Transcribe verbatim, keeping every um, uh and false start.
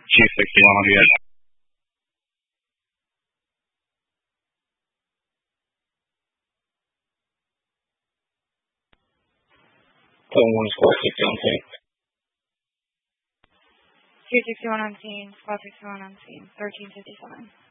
two sixty-one on the edge. Seven one squad sixty on scene. two sixty-one on scene, squad sixty-one on scene, thirteen fifty-seven.